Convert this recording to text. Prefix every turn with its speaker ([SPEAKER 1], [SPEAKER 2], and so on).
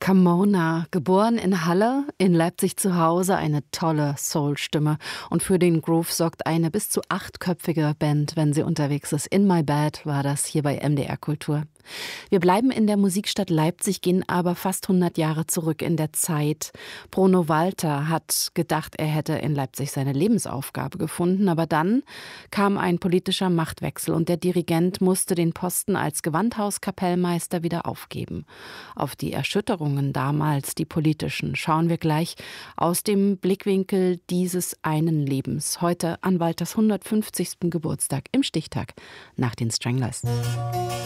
[SPEAKER 1] Carmona, geboren in Halle, in Leipzig zu Hause, eine tolle Soul-Stimme. Und für den Groove sorgt eine bis zu 8-köpfige Band, wenn sie unterwegs ist. In My Bad war das hier bei MDR Kultur. Wir bleiben in der Musikstadt Leipzig, gehen aber fast 100 Jahre zurück in der Zeit. Bruno Walter hat gedacht, er hätte in Leipzig seine Lebensaufgabe gefunden, aber dann kam ein politischer Machtwechsel und der Dirigent musste den Posten als Gewandhauskapellmeister wieder aufgeben. Auf die Erschütterungen damals, die politischen, schauen wir gleich aus dem Blickwinkel dieses einen Lebens. Heute an Walters 150. Geburtstag im Stichtag nach den Stranglers.